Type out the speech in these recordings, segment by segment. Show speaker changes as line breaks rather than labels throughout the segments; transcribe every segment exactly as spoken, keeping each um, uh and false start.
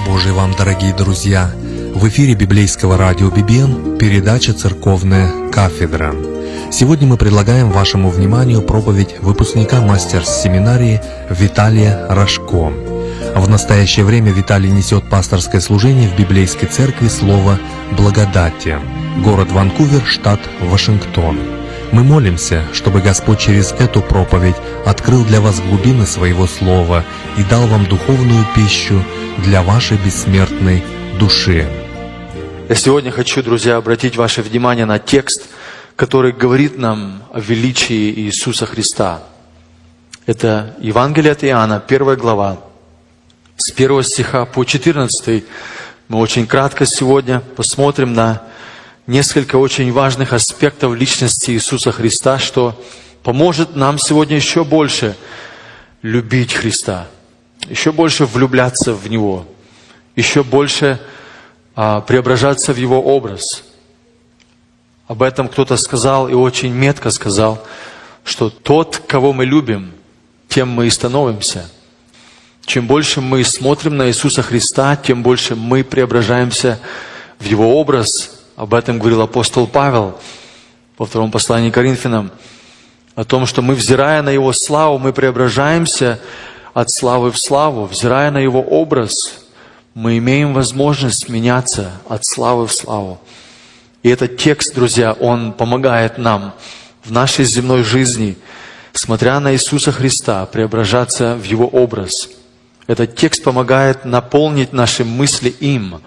Божий вам, дорогие друзья! В эфире библейского радио би би эм передача «Церковная кафедра». Сегодня мы предлагаем вашему вниманию проповедь выпускника мастерс-семинарии Виталия Рожко. В настоящее время Виталий несет пасторское служение в библейской церкви «Слово благодати», город Ванкувер, штат Вашингтон. Мы молимся, чтобы Господь через эту проповедь открыл для вас глубины Своего Слова и дал вам духовную пищу для вашей бессмертной души.
Я сегодня хочу, друзья, обратить ваше внимание на текст, который говорит нам о величии Иисуса Христа. Это Евангелие от Иоанна, первая глава, с первого стиха по четырнадцатый. Мы очень кратко сегодня посмотрим на несколько очень важных аспектов личности Иисуса Христа, что поможет нам сегодня еще больше любить Христа, еще больше влюбляться в Него, еще больше а, преображаться в Его образ. Об этом кто-то сказал и очень метко сказал, что тот, кого мы любим, тем мы и становимся. Чем больше мы смотрим на Иисуса Христа, тем больше мы преображаемся в Его образ. Об этом говорил апостол Павел во втором послании к Коринфянам, о том, что мы, взирая на Его славу, мы преображаемся от славы в славу. Взирая на Его образ, мы имеем возможность меняться от славы в славу. И этот текст, друзья, он помогает нам в нашей земной жизни, смотря на Иисуса Христа, преображаться в Его образ. Этот текст помогает наполнить наши мысли им.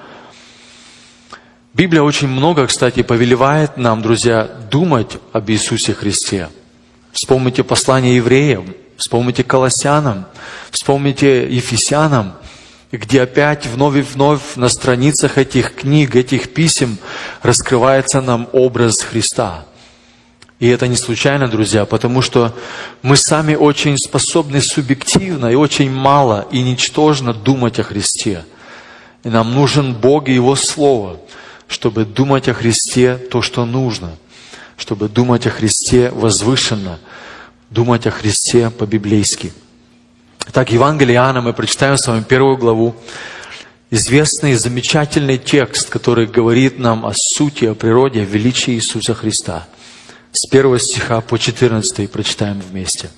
Библия очень много, кстати, повелевает нам, друзья, думать об Иисусе Христе. Вспомните послание евреям, вспомните Колоссянам, вспомните Ефесянам, где опять вновь и вновь на страницах этих книг, этих писем раскрывается нам образ Христа. И это не случайно, друзья, потому что мы сами очень способны субъективно и очень мало и ничтожно думать о Христе. И нам нужен Бог и Его Слово, чтобы думать о Христе то, что нужно, чтобы думать о Христе возвышенно, думать о Христе по-библейски. Итак, Евангелие Иоанна мы прочитаем с вами первую главу. Известный, замечательный текст, который говорит нам о сути, о природе, о величии Иисуса Христа. С первого стиха по четырнадцатый прочитаем вместе.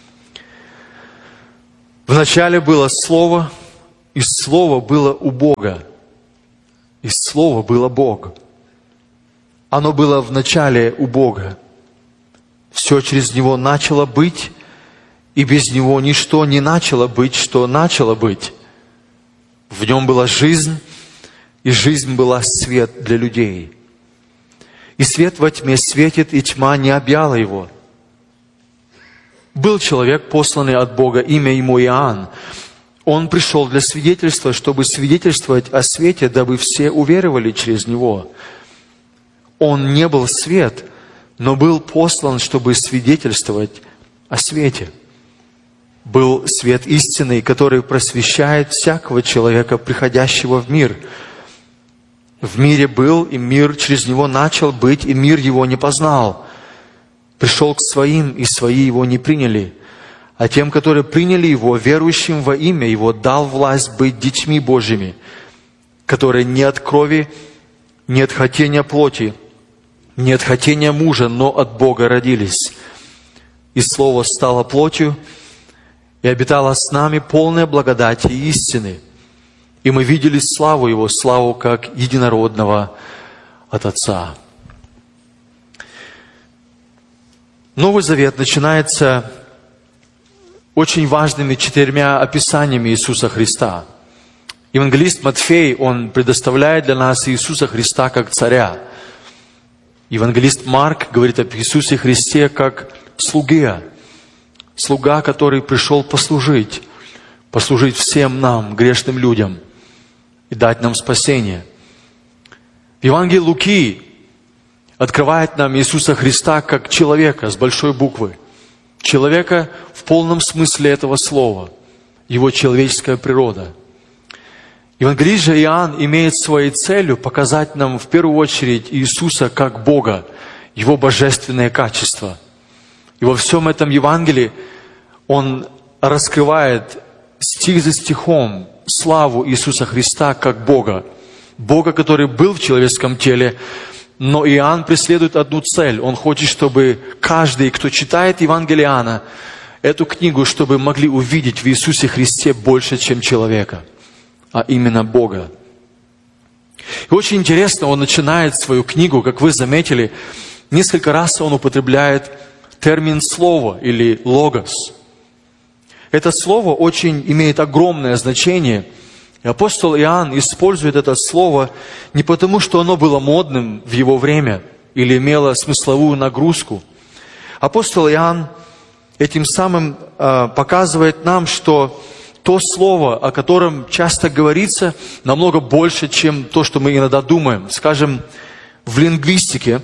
«Вначале было Слово, и Слово было у Бога, и Слово было Бог. Оно было в начале у Бога. Все через Него начало быть, и без Него ничто не начало быть, что начало быть. В Нем была жизнь, и жизнь была свет для людей. И свет во тьме светит, и тьма не объяла его. Был человек, посланный от Бога, имя ему Иоанн. Он пришел для свидетельства, чтобы свидетельствовать о свете, дабы все уверовали через него. Он не был свет, но был послан, чтобы свидетельствовать о свете. Был свет истинный, который просвещает всякого человека, приходящего в мир. В мире был, и мир через него начал быть, и мир его не познал. Пришел к своим, и свои его не приняли. А тем, которые приняли Его, верующим во имя Его, дал власть быть детьми Божьими, которые не от крови, не от хотения плоти, не от хотения мужа, но от Бога родились. И Слово стало плотью, и обитало с нами полная благодати и истины. И мы видели славу Его, славу как единородного от Отца». Новый Завет начинается очень важными четырьмя описаниями Иисуса Христа. Евангелист Матфей, он предоставляет для нас Иисуса Христа как царя. Евангелист Марк говорит об Иисусе Христе как слуге. Слуга, который пришел послужить, послужить всем нам, грешным людям, и дать нам спасение. Евангелие Луки открывает нам Иисуса Христа как человека с большой буквы. Человека в полном смысле этого слова, его человеческая природа. Евангелист же Иоанн имеет своей целью показать нам в первую очередь Иисуса как Бога, Его божественное качество. И во всем этом Евангелии он раскрывает стих за стихом славу Иисуса Христа как Бога. Бога, который был в человеческом теле, но Иоанн преследует одну цель. Он хочет, чтобы каждый, кто читает Евангелие Иоанна, эту книгу, чтобы могли увидеть в Иисусе Христе больше, чем человека, а именно Бога. И очень интересно, он начинает свою книгу, как вы заметили, несколько раз он употребляет термин «слово» или «логос». Это слово очень имеет огромное значение. И апостол Иоанн использует это слово не потому, что оно было модным в его время или имело смысловую нагрузку. Апостол Иоанн этим самым э, показывает нам, что то слово, о котором часто говорится, намного больше, чем то, что мы иногда думаем. Скажем, в лингвистике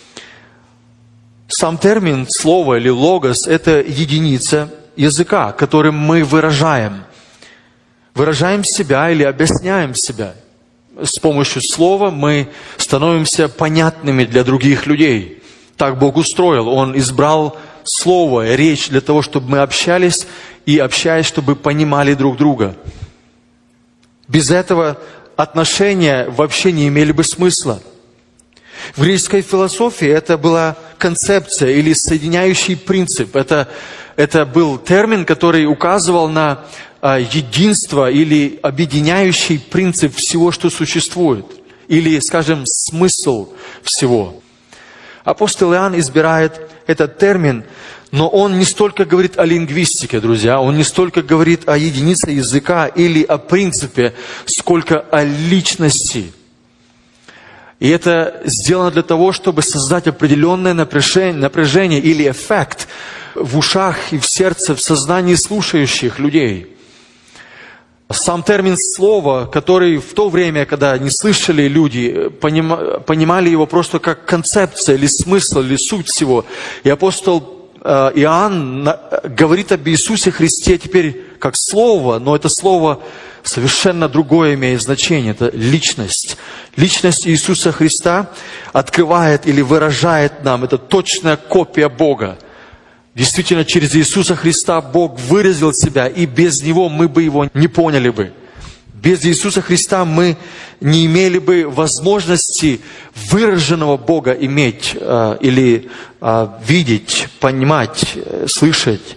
сам термин «слово» или «логос» — это единица языка, которым мы выражаем. Выражаем себя или объясняем себя. С помощью слова мы становимся понятными для других людей. Так Бог устроил. Он избрал слово, речь для того, чтобы мы общались и, общаясь, чтобы понимали друг друга. Без этого отношения вообще не имели бы смысла. В греческой философии это была концепция или соединяющий принцип. Это, это был термин, который указывал на а, единство или объединяющий принцип всего, что существует. Или, скажем, смысл всего. Апостол Иоанн избирает этот термин, но он не столько говорит о лингвистике, друзья, он не столько говорит о единице языка или о принципе, сколько о личности. И это сделано для того, чтобы создать определенное напряжение, напряжение или эффект в ушах и в сердце, в сознании слушающих людей. Сам термин «слово», который в то время, когда не слышали люди, понимали его просто как концепция или смысл, или суть всего. И апостол Иоанн говорит об Иисусе Христе теперь как слово, но это слово совершенно другое имеет значение. Это личность. Личность Иисуса Христа открывает или выражает нам, это точная копия Бога. Действительно, через Иисуса Христа Бог выразил себя, и без Него мы бы Его не поняли бы. Без Иисуса Христа мы не имели бы возможности выраженного Бога иметь, э, или э, видеть, понимать, э, слышать.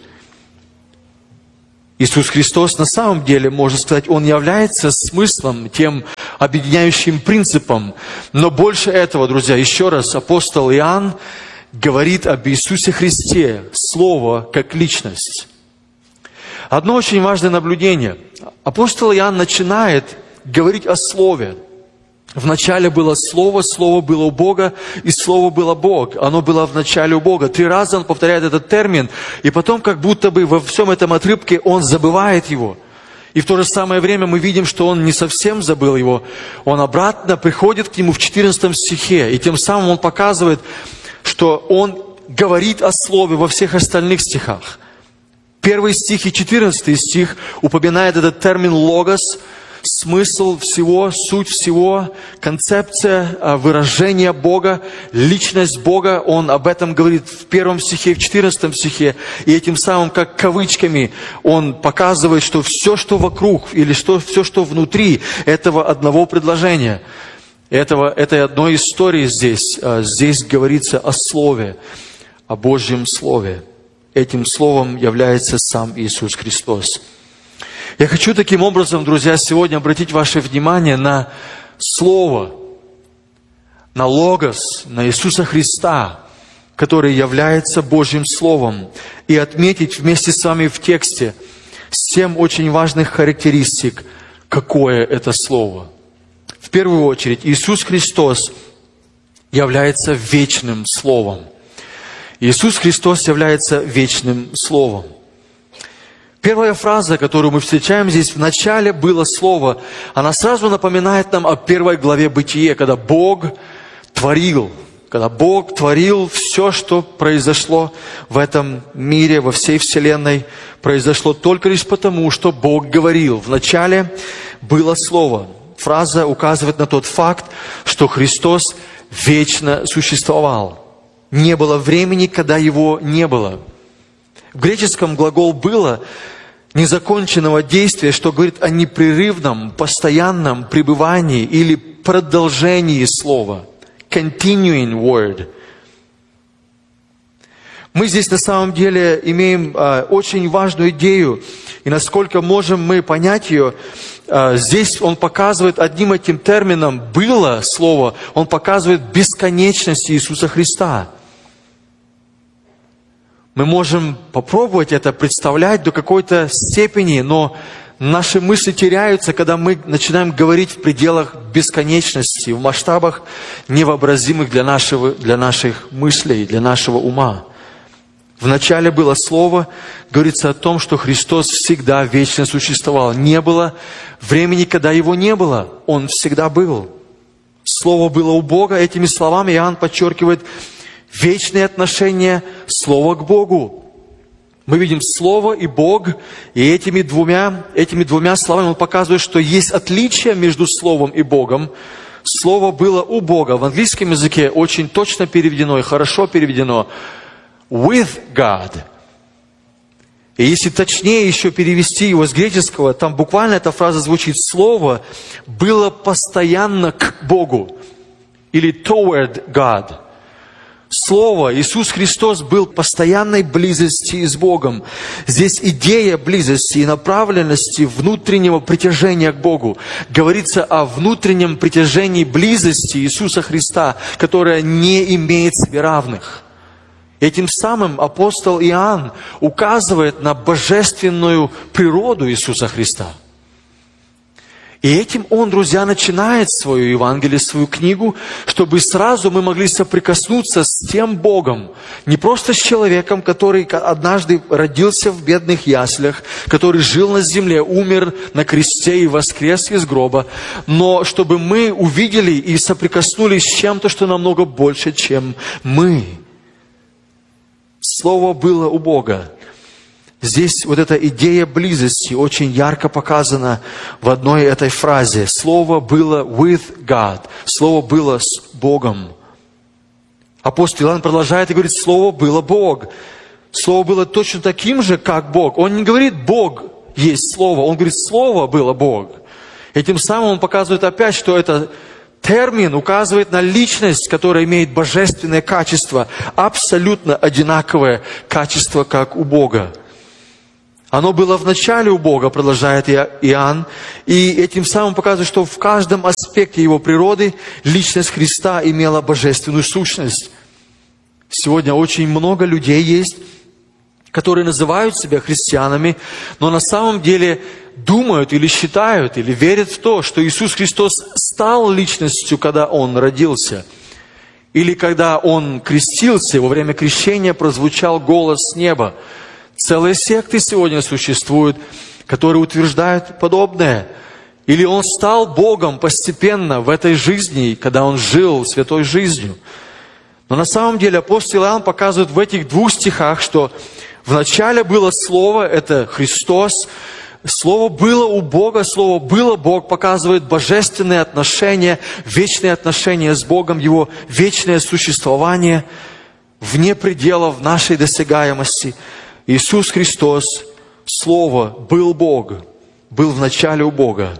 Иисус Христос на самом деле, можно сказать, Он является смыслом, тем объединяющим принципом. Но больше этого, друзья, еще раз, апостол Иоанн говорит об Иисусе Христе, Слово как личность. Одно очень важное наблюдение. Апостол Иоанн начинает говорить о Слове. Вначале было Слово, Слово было у Бога, и Слово было Бог. Оно было в начале у Бога. Три раза он повторяет этот термин, и потом как будто бы во всем этом отрывке он забывает его. И в то же самое время мы видим, что он не совсем забыл его. Он обратно приходит к нему в четырнадцатом стихе, и тем самым он показывает, что он говорит о Слове во всех остальных стихах. Первый стих и четырнадцатый стих упоминает этот термин «логос», смысл всего, суть всего, концепция выражения Бога, личность Бога. Он об этом говорит в первом стихе, в четырнадцатом стихе. И этим самым, как кавычками, он показывает, что все, что вокруг, или что, все, что внутри этого одного предложения, этого, этой одной истории здесь, здесь говорится о Слове, о Божьем Слове. Этим Словом является сам Иисус Христос. Я хочу таким образом, друзья, сегодня обратить ваше внимание на Слово, на Логос, на Иисуса Христа, который является Божьим Словом, и отметить вместе с вами в тексте семь очень важных характеристик, какое это Слово. В первую очередь, Иисус Христос является вечным Словом. Иисус Христос является вечным Словом. Первая фраза, которую мы встречаем здесь, в начале было Слово, она сразу напоминает нам о первой главе Бытия, когда Бог творил, когда Бог творил все, что произошло в этом мире, во всей вселенной, произошло только лишь потому, что Бог говорил. В начале было Слово. Фраза указывает на тот факт, что Христос вечно существовал. Не было времени, когда Его не было. В греческом глагол «было» незаконченного действия, что говорит о непрерывном, постоянном пребывании или продолжении слова. Continuing word. Мы здесь на самом деле имеем а, очень важную идею, и насколько можем мы понять ее, а, здесь он показывает одним этим термином «было» слово, он показывает бесконечность Иисуса Христа. Мы можем попробовать это представлять до какой-то степени, но наши мысли теряются, когда мы начинаем говорить в пределах бесконечности, в масштабах невообразимых для, нашего, для наших мыслей, для нашего ума. Вначале было Слово, говорится о том, что Христос всегда вечно существовал. Не было времени, когда Его не было. Он всегда был. Слово было у Бога. Этими словами Иоанн подчеркивает вечные отношения Слова к Богу. Мы видим Слово и Бог, и этими двумя, этими двумя словами он показывает, что есть отличие между Словом и Богом. Слово было у Бога. В английском языке очень точно переведено и хорошо переведено with God. И если точнее еще перевести его с греческого, там буквально эта фраза звучит: Слово было постоянно к Богу. Или toward God. Слово, Иисус Христос был в постоянной близости с Богом. Здесь идея близости и направленности внутреннего притяжения к Богу. Говорится о внутреннем притяжении близости Иисуса Христа, которая не имеет себе равных. Этим самым апостол Иоанн указывает на божественную природу Иисуса Христа. И этим он, друзья, начинает свою Евангелие, свою книгу, чтобы сразу мы могли соприкоснуться с тем Богом, не просто с человеком, который однажды родился в бедных яслях, который жил на земле, умер на кресте и воскрес из гроба, но чтобы мы увидели и соприкоснулись с чем-то, что намного больше, чем мы. Слово было у Бога. Здесь вот эта идея близости очень ярко показана в одной этой фразе. Слово было with God. Слово было с Богом. Апостол Иоанн продолжает и говорит: Слово было Бог. Слово было точно таким же, как Бог. Он не говорит: Бог есть Слово. Он говорит: Слово было Бог. И тем самым он показывает опять, что это термин указывает на личность, которая имеет божественное качество, абсолютно одинаковое качество, как у Бога. Оно было в начале у Бога, продолжает Иоанн, и этим самым показывает, что в каждом аспекте его природы личность Христа имела божественную сущность. Сегодня очень много людей есть, которые называют себя христианами, но на самом деле думают или считают, или верят в то, что Иисус Христос стал личностью, когда Он родился. Или когда Он крестился, во время крещения прозвучал голос с неба. Целые секты сегодня существуют, которые утверждают подобное. Или Он стал Богом постепенно в этой жизни, когда Он жил святой жизнью. Но на самом деле апостол Иоанн показывает в этих двух стихах, что вначале было Слово, это Христос. Слово было у Бога, Слово было Бог, показывает божественные отношения, вечные отношения с Богом, Его вечное существование вне пределов нашей досягаемости. Иисус Христос, Слово, был Бог, был в начале у Бога.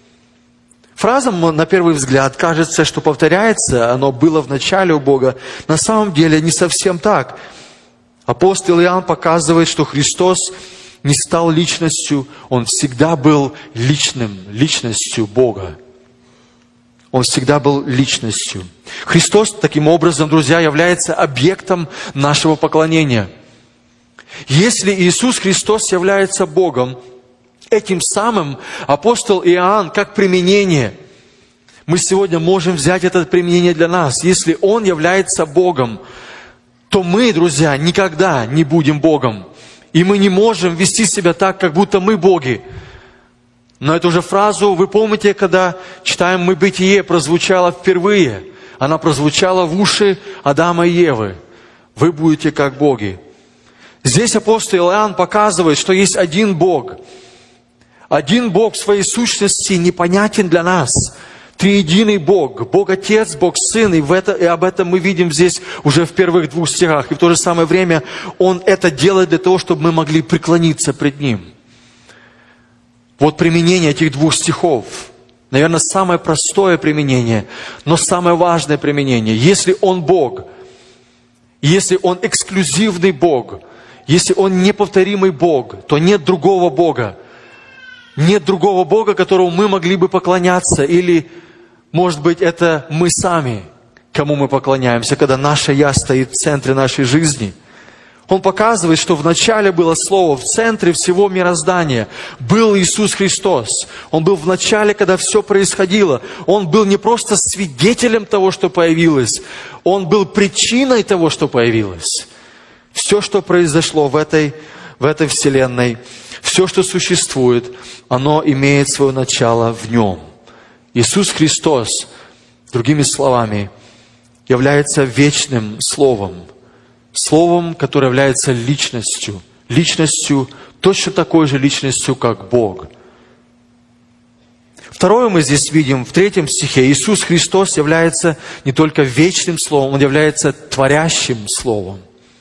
Фраза, на первый взгляд, кажется, что повторяется, оно было в начале у Бога. На самом деле не совсем так. Апостол Иоанн показывает, что Христос не стал личностью, Он всегда был личным, личностью Бога. Он всегда был личностью. Христос, таким образом, друзья, является объектом нашего поклонения. Если Иисус Христос является Богом, этим самым апостол Иоанн, как применение, мы сегодня можем взять это применение для нас. Если Он является Богом, то мы, друзья, никогда не будем Богом. И мы не можем вести себя так, как будто мы боги. Но эту же фразу, вы помните, когда читаем мы Бытие, прозвучала впервые. Она прозвучала в уши Адама и Евы. Вы будете как боги. Здесь апостол Иоанн показывает, что есть один Бог. Один Бог в своей сущности непонятен для нас. Триединый Бог, Бог Отец, Бог Сын, и, в это, и об этом мы видим здесь уже в первых двух стихах. И в то же самое время Он это делает для того, чтобы мы могли преклониться пред Ним. Вот применение этих двух стихов. Наверное, самое простое применение, но самое важное применение. Если Он Бог, если Он эксклюзивный Бог, если Он неповторимый Бог, то нет другого Бога. Нет другого Бога, которому мы могли бы поклоняться. Или, может быть, это мы сами, кому мы поклоняемся, когда наше «Я» стоит в центре нашей жизни. Он показывает, что вначале было Слово, в центре всего мироздания был Иисус Христос. Он был в начале, когда все происходило. Он был не просто свидетелем того, что появилось, Он был причиной того, что появилось. Все, что произошло в этой, в этой вселенной, все, что существует, оно имеет свое начало в Нем. Иисус Христос, другими словами, является вечным Словом. Словом, которое является личностью. Личностью, точно такой же личностью, как Бог. Второе мы здесь видим, в третьем стихе. Иисус Христос является не только вечным Словом, Он является творящим Словом.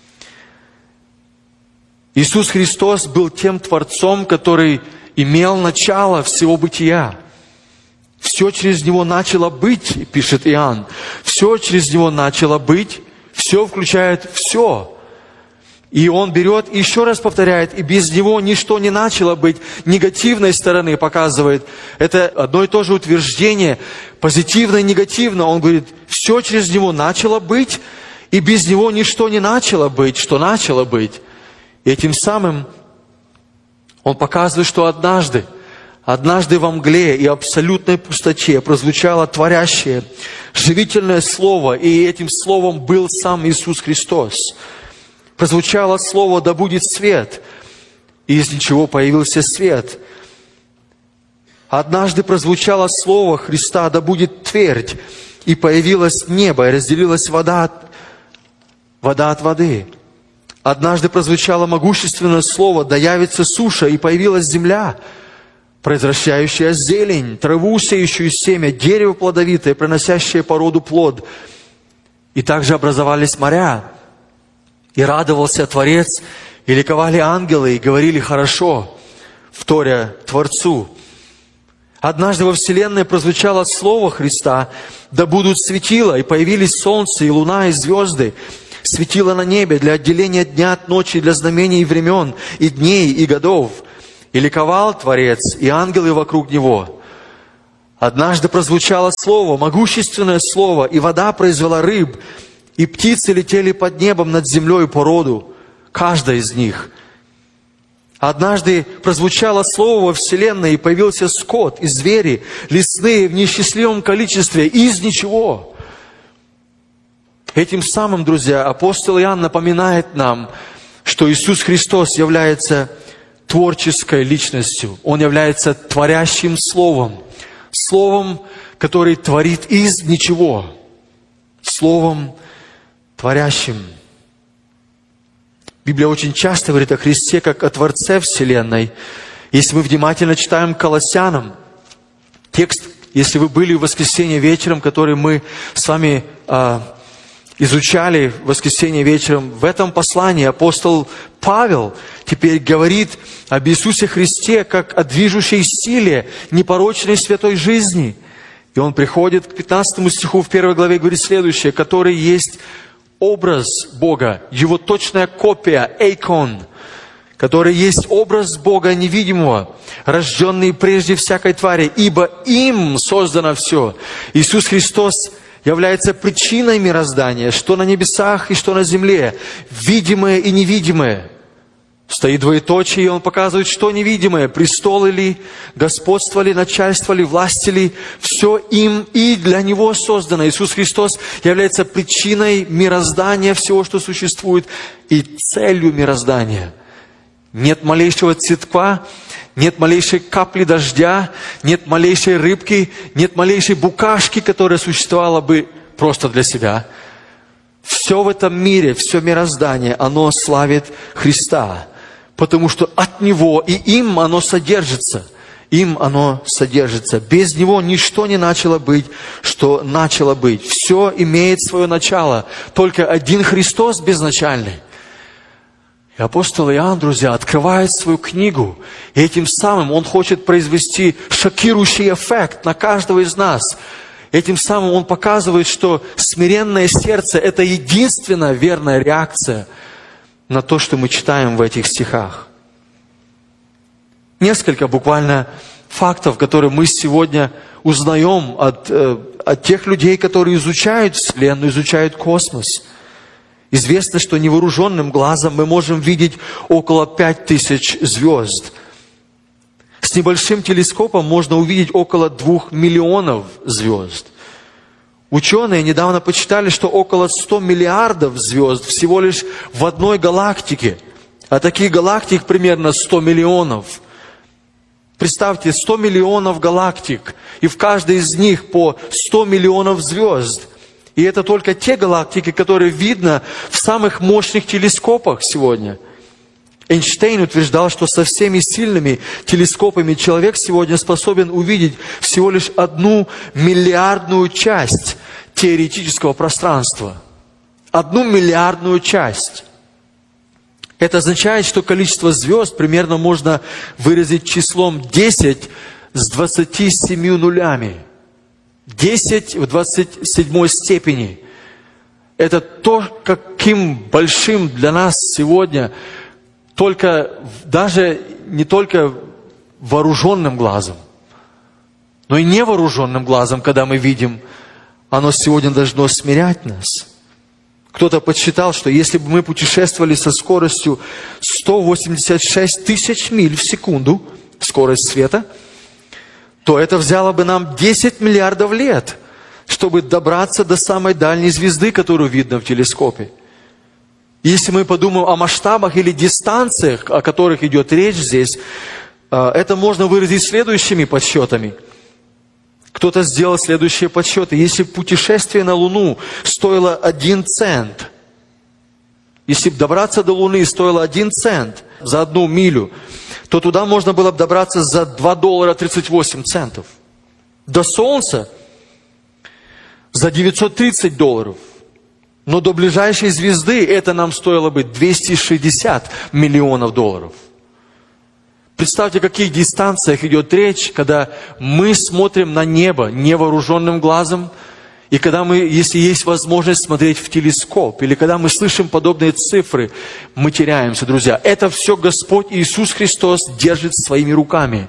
Иисус Христос был тем Творцом, который имел начало всего бытия. Все через Него начало быть, пишет Иоанн. Все через Него начало быть. Все включает все. И Он берет, и еще раз повторяет, и без Него ничто не начало быть. Негативной стороны показывает. Это одно и то же утверждение. Позитивно и негативно. Он говорит, все через Него начало быть, и без Него ничто не начало быть, что начало быть. И этим самым Он показывает, что однажды, однажды во мгле и абсолютной пустоте прозвучало творящее, живительное слово, и этим словом был сам Иисус Христос. Прозвучало слово «Да будет свет», и из ничего появился свет. Однажды прозвучало слово Христа «Да будет твердь», и появилось небо, и разделилась вода от, вода от воды. Однажды прозвучало могущественное слово «Да явится суша», и появилась земля, произвращающая зелень, траву, сеющую семя, дерево плодовитое, приносящее по роду плод. И также образовались моря. И радовался Творец, и ликовали ангелы, и говорили «хорошо», вторя Творцу. Однажды во вселенной прозвучало слово Христа «Да будут светила», и появились солнце, и луна, и звезды. Светило на небе для отделения дня от ночи, для знамений и времен, и дней, и годов. И ликовал Творец, и ангелы вокруг Него. Однажды прозвучало слово, могущественное слово, и вода произвела рыб, и птицы летели под небом над землей по роду, каждая из них. Однажды прозвучало слово во вселенной, и появился скот, и звери, лесные в неисчислимом количестве, из ничего. Этим самым, друзья, апостол Иоанн напоминает нам, что Иисус Христос является творческой личностью. Он является творящим Словом. Словом, который творит из ничего. Словом творящим. Библия очень часто говорит о Христе как о Творце Вселенной. Если мы внимательно читаем Колоссянам, текст, если вы были в воскресенье вечером, который мы с вами а, изучали в воскресенье вечером, в этом послании апостол Павел теперь говорит об Иисусе Христе как о движущей силе непорочной святой жизни. И он приходит к пятнадцатому стиху в первой главе и говорит следующее, который есть образ Бога, Его точная копия, эйкон, который есть образ Бога невидимого, рожденный прежде всякой твари, ибо им создано все. Иисус Христос является причиной мироздания, что на небесах и что на земле, видимое и невидимое. Стоит двоеточие, и он показывает, что невидимое, престолы ли, господство ли, начальство ли, власти ли, все им и для Него создано. Иисус Христос является причиной мироздания всего, что существует, и целью мироздания. Нет малейшего цветка, нет малейшей капли дождя, нет малейшей рыбки, нет малейшей букашки, которая существовала бы просто для себя. Все в этом мире, все мироздание, оно славит Христа. Потому что от Него и им оно содержится. Им оно содержится. Без Него ничто не начало быть, что начало быть. Все имеет свое начало. Только один Христос безначальный. И апостол Иоанн, друзья, открывает свою книгу, и этим самым он хочет произвести шокирующий эффект на каждого из нас. Этим самым он показывает, что смиренное сердце – это единственная верная реакция на то, что мы читаем в этих стихах. Несколько буквально фактов, которые мы сегодня узнаем от, от тех людей, которые изучают Вселенную, изучают космос. Известно, что невооруженным глазом мы можем видеть около пяти тысяч звезд. С небольшим телескопом можно увидеть около двух миллионов звезд. Ученые недавно посчитали, что около ста миллиардов звезд всего лишь в одной галактике. А таких галактик примерно сто миллионов. Представьте, сто миллионов галактик, и в каждой из них по сто миллионов звезд. И это только те галактики, которые видно в самых мощных телескопах сегодня. Эйнштейн утверждал, что со всеми сильными телескопами человек сегодня способен увидеть всего лишь одну миллиардную часть теоретического пространства. Одну миллиардную часть. Это означает, что количество звезд примерно можно выразить числом десять с двадцатью семью нулями. десять в двадцать седьмой степени. Это то, каким большим для нас сегодня, только, даже не только вооруженным глазом, но и невооруженным глазом, когда мы видим, оно сегодня должно смирять нас. Кто-то подсчитал, что если бы мы путешествовали со скоростью сто восемьдесят шесть тысяч миль в секунду, скорость света, то это взяло бы нам десять миллиардов лет, чтобы добраться до самой дальней звезды, которую видно в телескопе. Если мы подумаем о масштабах или дистанциях, о которых идет речь здесь, это можно выразить следующими подсчетами. Кто-то сделал следующие подсчеты. Если путешествие на Луну стоило один цент, если бы добраться до Луны стоило один цент за одну милю, то туда можно было бы добраться за два доллара тридцать восемь центов. До Солнца за девятьсот тридцать долларов. Но до ближайшей звезды это нам стоило бы двести шестьдесят миллионов долларов. Представьте, о каких дистанциях идет речь, когда мы смотрим на небо невооруженным глазом, и когда мы, если есть возможность смотреть в телескоп, или когда мы слышим подобные цифры, мы теряемся, друзья. Это все Господь Иисус Христос держит своими руками.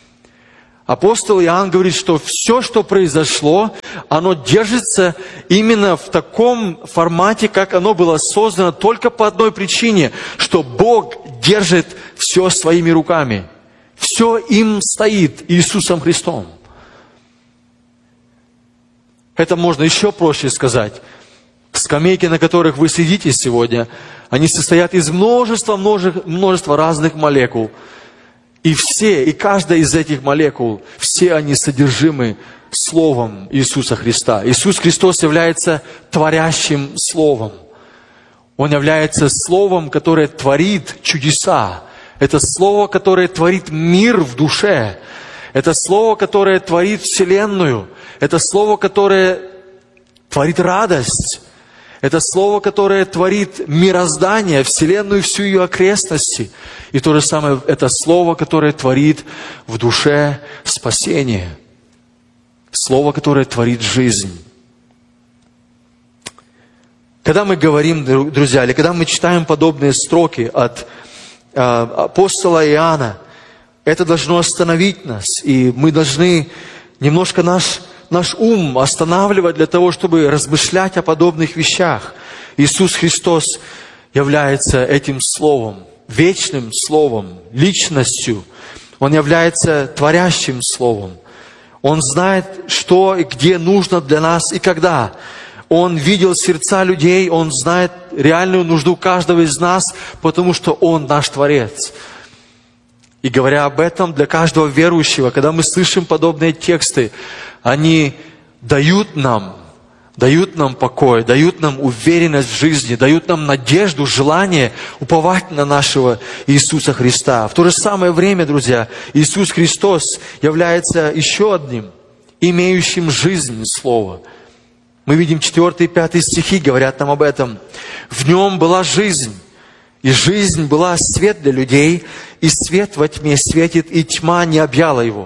Апостол Иоанн говорит, что все, что произошло, оно держится именно в таком формате, как оно было создано, только по одной причине, что Бог держит все своими руками. Все им стоит Иисусом Христом. Это можно еще проще сказать. Скамейки, на которых вы сидите сегодня, они состоят из множества, множества, множества разных молекул. И все, и каждая из этих молекул, все они содержимы Словом Иисуса Христа. Иисус Христос является творящим Словом. Он является Словом, которое творит чудеса. Это Слово, которое творит мир в душе. Это Слово, которое творит Вселенную. Это Слово, которое творит радость. Это Слово, которое творит мироздание, Вселенную и всю ее окрестности. И то же самое, это Слово, которое творит в душе спасение. Слово, которое творит жизнь. Когда мы говорим, друзья, или когда мы читаем подобные строки от э, апостола Иоанна, это должно остановить нас. И мы должны немножко наш... наш ум останавливать для того, чтобы размышлять о подобных вещах. Иисус Христос является этим Словом, вечным Словом, личностью. Он является творящим Словом. Он знает, что и где нужно для нас и когда. Он видел сердца людей, Он знает реальную нужду каждого из нас, потому что Он наш Творец. И говоря об этом, для каждого верующего, когда мы слышим подобные тексты, они дают нам, дают нам покой, дают нам уверенность в жизни, дают нам надежду, желание уповать на нашего Иисуса Христа. В то же самое время, друзья, Иисус Христос является еще одним, имеющим жизнь Слово. Мы видим четвёртый и пятый стихи, говорят нам об этом. В Нем была жизнь, И жизнь была свет для людей, и свет во тьме светит, и тьма не объяла его.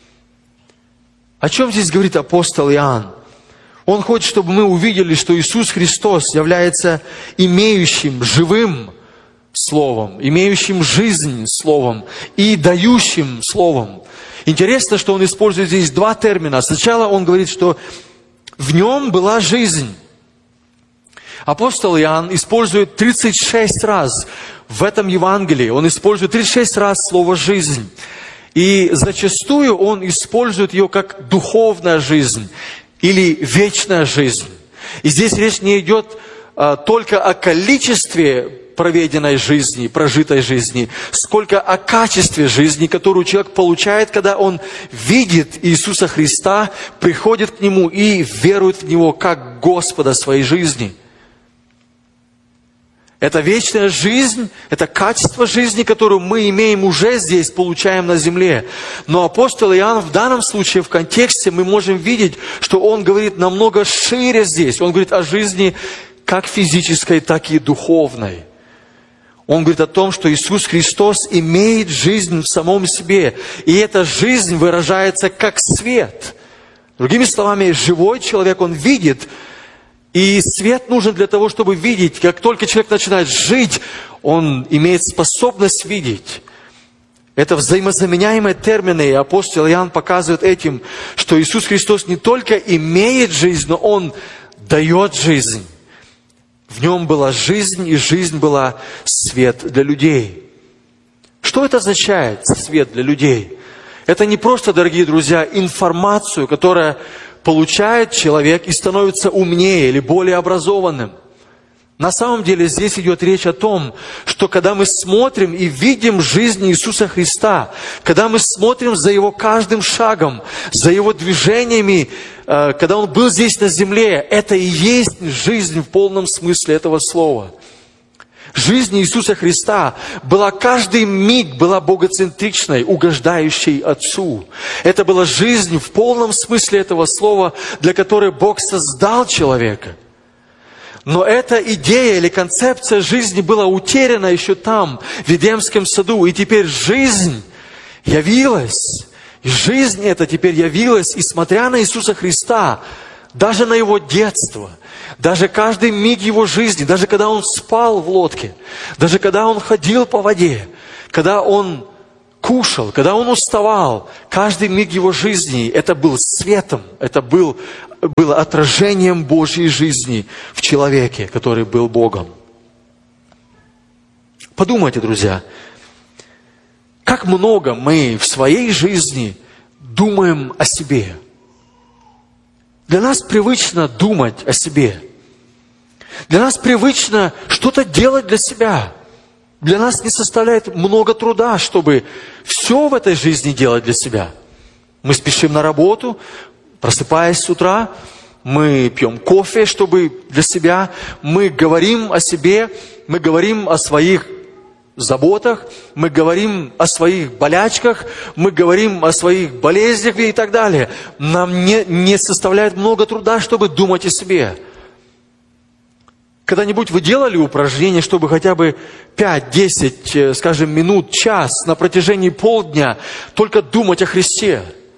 О чем здесь говорит апостол Иоанн? Он хочет, чтобы мы увидели, что Иисус Христос является имеющим, живым Словом, имеющим жизнь Словом и дающим Словом. Интересно, что он использует здесь два термина. Сначала он говорит, что в нем была жизнь. Апостол Иоанн использует тридцать шесть раз в этом Евангелии, он использует тридцать шесть раз слово «жизнь». И зачастую он использует ее как духовная жизнь или вечная жизнь. И здесь речь не идет а, только о количестве проведенной жизни, прожитой жизни, сколько о качестве жизни, которую человек получает, когда он видит Иисуса Христа, приходит к Нему и верует в Него как Господа своей жизни. Это вечная жизнь, это качество жизни, которую мы имеем уже здесь, получаем на земле. Но апостол Иоанн в данном случае, в контексте, мы можем видеть, что он говорит намного шире здесь. Он говорит о жизни как физической, так и духовной. Он говорит о том, что Иисус Христос имеет жизнь в самом себе. И эта жизнь выражается как свет. Другими словами, живой человек, он видит. И свет нужен для того, чтобы видеть. Как только человек начинает жить, он имеет способность видеть. Это взаимозаменяемые термины. И апостол Иоанн показывает этим, что Иисус Христос не только имеет жизнь, но Он дает жизнь. В Нем была жизнь, и жизнь была свет для людей. Что это означает, свет для людей? Это не просто, дорогие друзья, информацию, которая получает человек и становится умнее или более образованным. На самом деле здесь идет речь о том, что когда мы смотрим и видим жизнь Иисуса Христа, когда мы смотрим за Его каждым шагом, за Его движениями, когда Он был здесь на земле, это и есть жизнь в полном смысле этого слова. Жизнь Иисуса Христа была каждый миг была богоцентричной, угождающей Отцу. Это была жизнь в полном смысле этого слова, для которой Бог создал человека. Но эта идея или концепция жизни была утеряна еще там, в Эдемском саду. И теперь жизнь явилась. И жизнь эта теперь явилась, и смотря на Иисуса Христа, даже на Его детство, даже каждый миг Его жизни, даже когда Он спал в лодке, даже когда Он ходил по воде, когда Он кушал, когда Он уставал, каждый миг Его жизни, это был светом, это был, было отражением Божьей жизни в человеке, который был Богом. Подумайте, друзья, как много мы в своей жизни думаем о себе. Для нас привычно думать о себе. Для нас привычно что-то делать для себя. Для нас не составляет много труда, чтобы все в этой жизни делать для себя. Мы спешим на работу, просыпаясь с утра, мы пьем кофе, чтобы для себя, мы говорим о себе, мы говорим о своих заботах, мы говорим о своих болячках, мы говорим о своих болезнях и так далее. Нам не, не составляет много труда, чтобы думать о себе. Когда-нибудь вы делали упражнение, чтобы хотя бы пять-десять, скажем, минут, час на протяжении полдня только думать о Христе?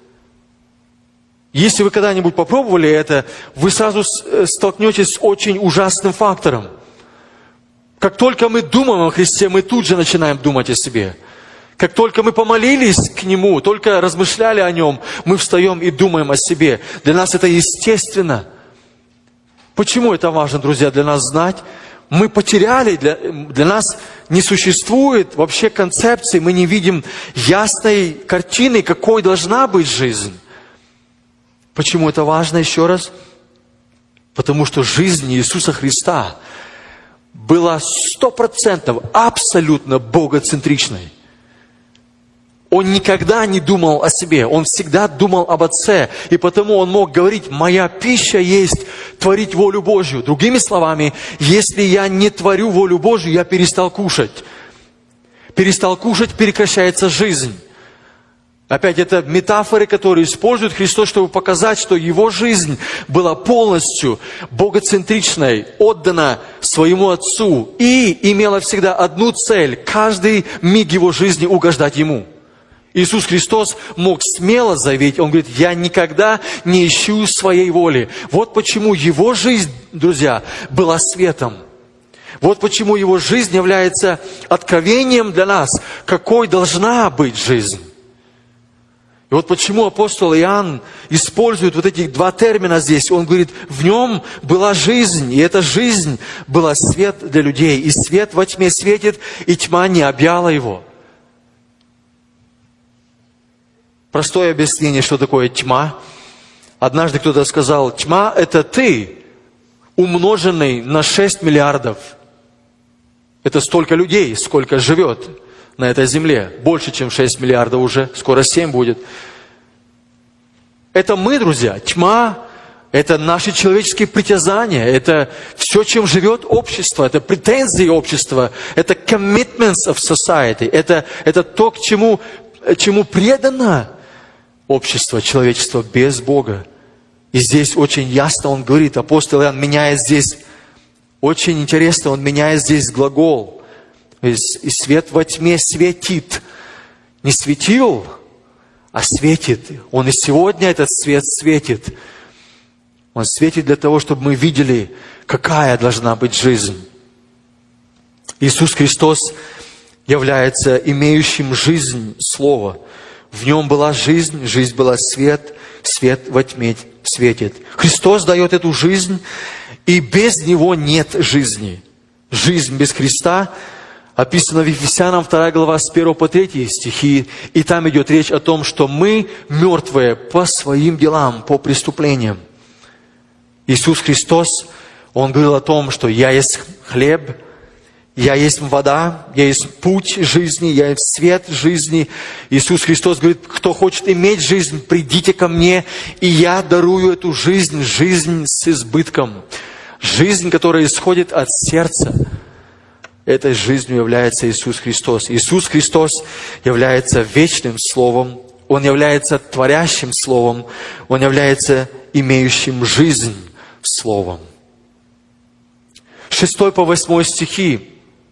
Если вы когда-нибудь попробовали это, вы сразу столкнетесь с очень ужасным фактором. Как только мы думаем о Христе, мы тут же начинаем думать о себе. Как только мы помолились к Нему, только размышляли о Нем, мы встаем и думаем о себе. Для нас это естественно. Почему это важно, друзья, для нас знать? Мы потеряли, для, для нас не существует вообще концепции, мы не видим ясной картины, какой должна быть жизнь. Почему это важно еще раз? Потому что жизнь Иисуса Христа была сто процентов абсолютно богоцентричной. Он никогда не думал о себе, он всегда думал об Отце. И потому он мог говорить: «Моя пища есть творить волю Божью». Другими словами, если я не творю волю Божью, я перестал кушать. Перестал кушать, прекращается жизнь. Опять, это метафоры, которые использует Христос, чтобы показать, что Его жизнь была полностью богоцентричной, отдана своему Отцу и имела всегда одну цель, каждый миг Его жизни угождать Ему. Иисус Христос мог смело заявить, Он говорит, я никогда не ищу своей воли. Вот почему Его жизнь, друзья, была светом. Вот почему Его жизнь является откровением для нас, какой должна быть жизнь. И вот почему апостол Иоанн использует вот эти два термина здесь. Он говорит, в нем была жизнь, и эта жизнь была свет для людей. И свет во тьме светит, и тьма не объяла его. Простое объяснение, что такое тьма. Однажды кто-то сказал, тьма – это ты, умноженный на шесть миллиардов. Это столько людей, сколько живет на этой земле. Больше, чем шесть миллиардов уже. Скоро семь будет. Это мы, друзья. Тьма – это наши человеческие притязания. Это все, чем живет общество. Это претензии общества. Это commitments of society. Это, это то, к чему, чему предано общество, человечество без Бога. И здесь очень ясно он говорит, апостол Иоанн меняет здесь, очень интересно, он меняет здесь глагол. И свет во тьме светит. Не светил, а светит. Он и сегодня этот свет светит. Он светит для того, чтобы мы видели, какая должна быть жизнь. Иисус Христос является имеющим жизнь Слова. В нем была жизнь, жизнь была свет, свет во тьме светит. Христос дает эту жизнь, и без Него нет жизни. Жизнь без Христа описано в Ефесянам вторая глава с первого по третий стихи. И там идет речь о том, что мы мертвые по своим делам, по преступлениям. Иисус Христос, Он говорил о том, что «Я есть хлеб, Я есть вода, Я есть путь жизни, Я есть свет жизни». Иисус Христос говорит, кто хочет иметь жизнь, придите ко мне, и Я дарую эту жизнь, жизнь с избытком. Жизнь, которая исходит от сердца. Этой жизнью является Иисус Христос. Иисус Христос является вечным Словом. Он является творящим Словом. Он является имеющим жизнь Словом. Шестой по восьмой стихи.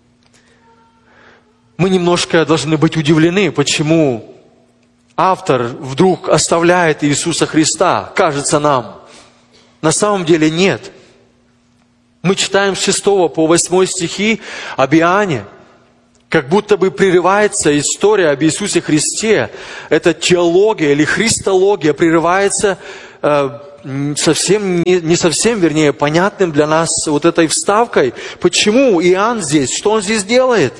Мы немножко должны быть удивлены, почему автор вдруг оставляет Иисуса Христа, кажется нам. На самом деле нет. Мы читаем с шестого по восьмой стихи об Иоанне, как будто бы прерывается история об Иисусе Христе. Эта теология или христология прерывается э, совсем, не, не совсем, вернее, понятным для нас вот этой вставкой. Почему Иоанн здесь? Что он здесь делает?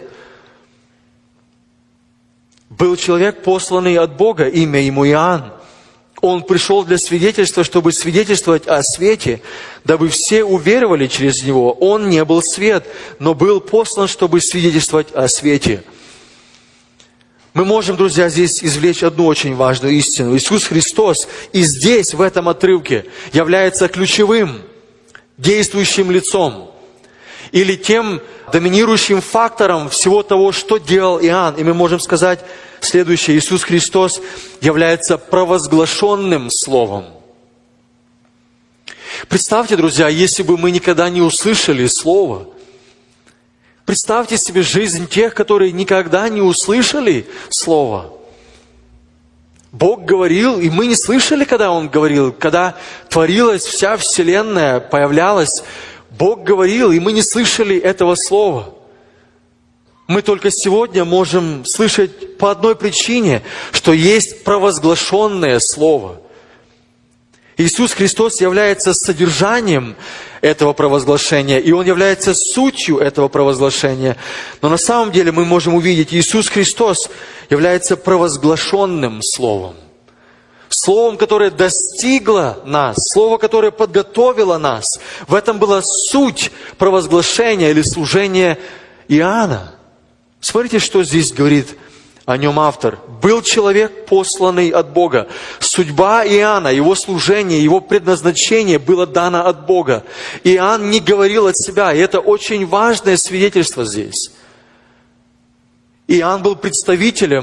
Был человек, посланный от Бога, имя ему Иоанн. Он пришел для свидетельства, чтобы свидетельствовать о свете, дабы все уверовали через него. Он не был свет, но был послан, чтобы свидетельствовать о свете. Мы можем, друзья, здесь извлечь одну очень важную истину. Иисус Христос и здесь, в этом отрывке, является ключевым, действующим лицом. Или тем доминирующим фактором всего того, что делал Иоанн. И мы можем сказать следующее. Иисус Христос является провозглашенным Словом. Представьте, друзья, если бы мы никогда не услышали Слово. Представьте себе жизнь тех, которые никогда не услышали Слово. Бог говорил, и мы не слышали, когда Он говорил. Когда творилась вся вселенная, появлялась, Бог говорил, и мы не слышали этого слова. Мы только сегодня можем слышать по одной причине, что есть провозглашенное слово. Иисус Христос является содержанием этого провозглашения, и Он является сутью этого провозглашения. Но на самом деле мы можем увидеть, Иисус Христос является провозглашенным словом. Словом, которое достигло нас, Слово, которое подготовило нас. В этом была суть провозглашения или служения Иоанна. Смотрите, что здесь говорит о нем автор. Был человек, посланный от Бога. Судьба Иоанна, его служение, его предназначение было дано от Бога. Иоанн не говорил от себя, и это очень важное свидетельство здесь. Иоанн был представителем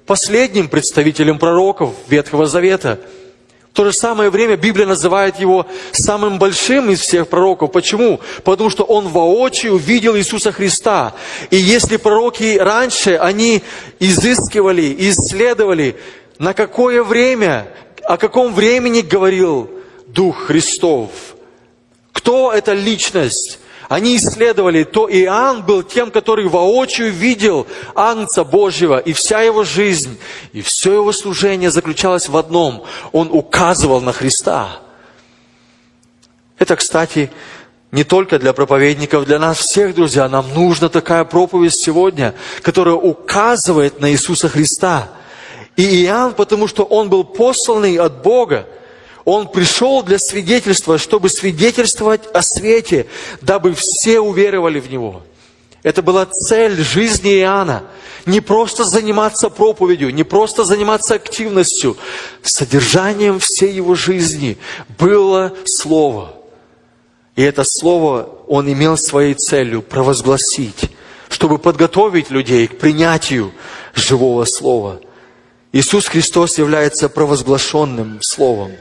последним представителем пророков Ветхого Завета. В то же самое время Библия называет его самым большим из всех пророков. Почему? Потому что он воочию видел Иисуса Христа. И если пророки раньше, они изыскивали, исследовали, на какое время, о каком времени говорил Дух Христов, кто эта личность, они исследовали, то Иоанн был тем, который воочию видел Агнца Божьего, и вся его жизнь, и все его служение заключалось в одном. Он указывал на Христа. Это, кстати, не только для проповедников, для нас всех, друзья. Нам нужна такая проповедь сегодня, которая указывает на Иисуса Христа. И Иоанн, потому что он был посланный от Бога, он пришел для свидетельства, чтобы свидетельствовать о свете, дабы все уверовали в Него. Это была цель жизни Иоанна. Не просто заниматься проповедью, не просто заниматься активностью. Содержанием всей его жизни было Слово. И это Слово он имел своей целью провозгласить, чтобы подготовить людей к принятию живого Слова. Иисус Христос является провозглашенным Словом.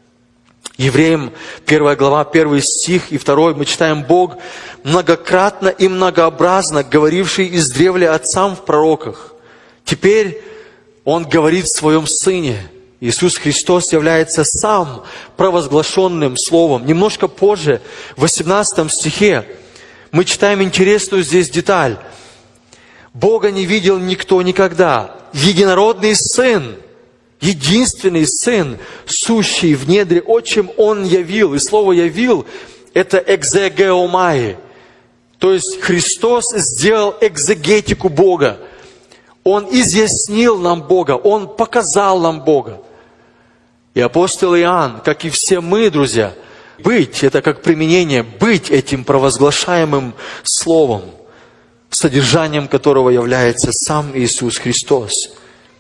Евреям первая глава, первый стих и второй мы читаем: «Бог, многократно и многообразно говоривший издревле отцам в пророках, теперь Он говорит в Своем Сыне». Иисус Христос является сам провозглашенным Словом. Немножко позже, в восемнадцатом стихе, мы читаем интересную здесь деталь. «Бога не видел никто никогда. Единородный Сын, единственный Сын, сущий в недре Отчим, Он явил». И слово «явил» — это экзегеомai. То есть Христос сделал экзегетику Бога. Он изъяснил нам Бога, Он показал нам Бога. И апостол Иоанн, как и все мы, друзья, быть — это как применение, быть этим провозглашаемым Словом, содержанием которого является сам Иисус Христос.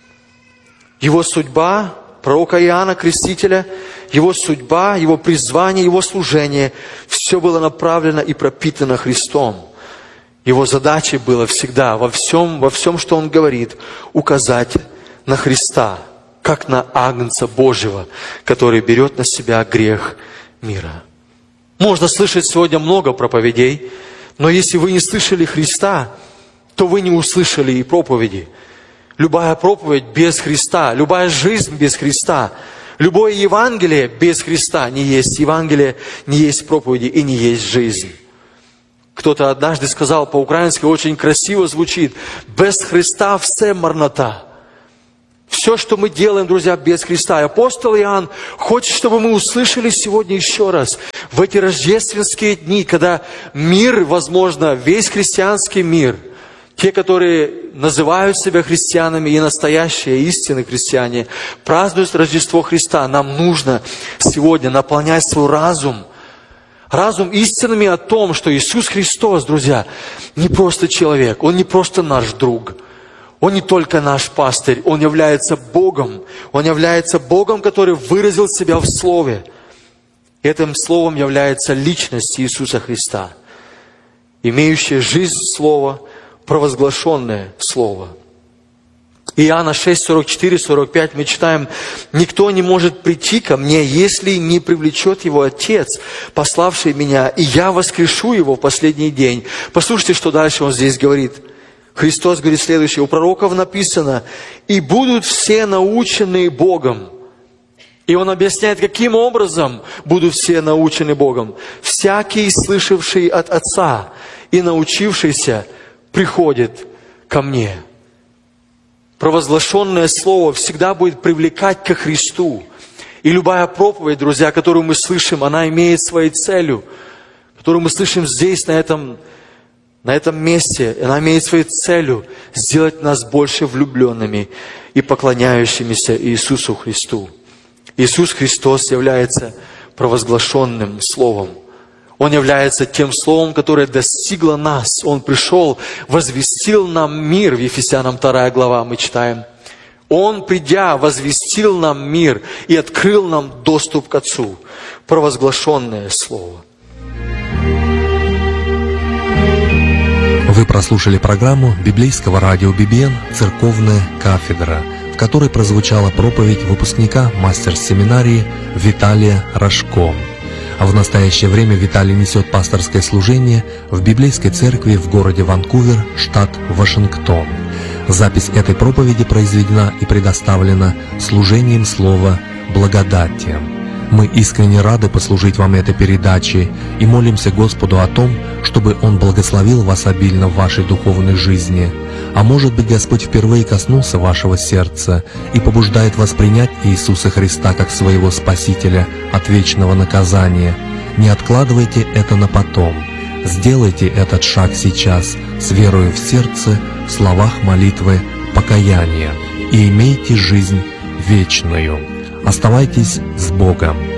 Его судьба, пророка Иоанна Крестителя, его судьба, его призвание, его служение — все было направлено и пропитано Христом. Его задачей было всегда во всем, во всем, что он говорит, указать на Христа, как на Агнца Божьего, который берет на себя грех мира. Можно слышать сегодня много проповедей, но если вы не слышали Христа, то вы не услышали и проповеди. Любая проповедь без Христа, любая жизнь без Христа, любое Евангелие без Христа не есть Евангелие, не есть проповеди и не есть жизнь. Кто-то однажды сказал по-украински, очень красиво звучит: «Без Христа все марнота». Все, что мы делаем, друзья, без Христа. И апостол Иоанн хочет, чтобы мы услышали сегодня еще раз, в эти рождественские дни, когда мир, возможно, весь христианский мир, те, которые называют себя христианами и настоящие истинные христиане, празднуют Рождество Христа. Нам нужно сегодня наполнять свой разум, разум истинами о том, что Иисус Христос, друзья, не просто человек, Он не просто наш друг, Он не только наш пастырь, Он является Богом, Он является Богом, который выразил себя в Слове. Этим Словом является личность Иисуса Христа, имеющая жизнь Слова, провозглашенное Слово. Иоанна шесть, сорок четыре, сорок пять мы читаем: «Никто не может прийти ко мне, если не привлечет его Отец, пославший меня, и я воскрешу его в последний день». Послушайте, что дальше он здесь говорит. Христос говорит следующее: у пророков написано: «И будут все научены Богом». И он объясняет, каким образом будут все научены Богом. «Всякий, слышавший от Отца и научившийся, приходит ко мне». Провозглашенное Слово всегда будет привлекать ко Христу. И любая проповедь, друзья, которую мы слышим, она имеет своей целью, которую мы слышим здесь, на этом, на этом месте, она имеет своей целью сделать нас больше влюбленными и поклоняющимися Иисусу Христу. Иисус Христос является провозглашенным Словом. Он является тем Словом, которое достигло нас. Он пришел, возвестил нам мир. В Ефесянам вторая глава мы читаем. Он, придя, возвестил нам мир и открыл нам доступ к Отцу. Провозглашенное Слово.
В Вы прослушали программу библейского радио би би эн «Церковная кафедра», в которой прозвучала проповедь выпускника мастерс-семинарии Виталия Рожко. А в настоящее время Виталий несет пасторское служение в библейской церкви в городе Ванкувер, штат Вашингтон. Запись этой проповеди произведена и предоставлена служением слова «Благодати». Мы искренне рады послужить вам этой передачей и молимся Господу о том, чтобы Он благословил вас обильно в вашей духовной жизни. А может быть, Господь впервые коснулся вашего сердца и побуждает вас принять Иисуса Христа как своего Спасителя от вечного наказания. Не откладывайте это на потом. Сделайте этот шаг сейчас с верою в сердце, в словах молитвы, покаяния, и имейте жизнь вечную. Оставайтесь с Богом.